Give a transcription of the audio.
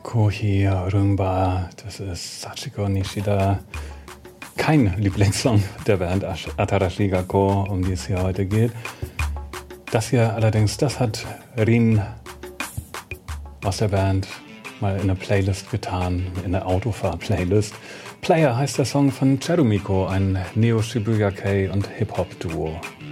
Kohi Rumba, das ist Sachiko Nishida. Kein Lieblingssong der Band Atarashi Gakko, um die es hier heute geht. Das hier allerdings, das hat Rin aus der Band mal in eine Playlist getan, in eine Autofahr-Playlist. Player heißt der Song von Cherumiko, ein Neo-Shibuya-Kei und Hip-Hop-Duo.